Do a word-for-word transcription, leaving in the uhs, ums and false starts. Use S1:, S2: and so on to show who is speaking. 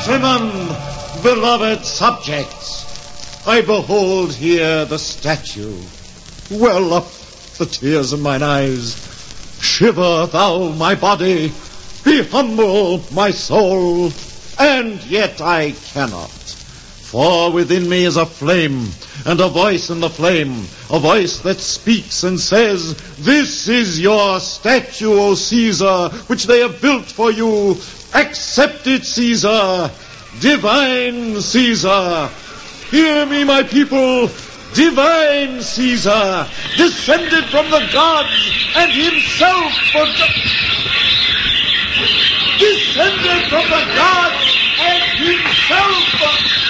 S1: countrymen, beloved subjects, I behold here the statue. Well up the tears in mine eyes. Shiver thou my body, be humble my soul, and yet I cannot. For within me is a flame, and a voice in the flame, a voice that speaks and says, "This is your statue, O Caesar, which they have built for you. Accept it, Caesar, divine Caesar. Hear me, my people, divine Caesar, descended from the gods, and himself forgot... Descended from the gods, and himself...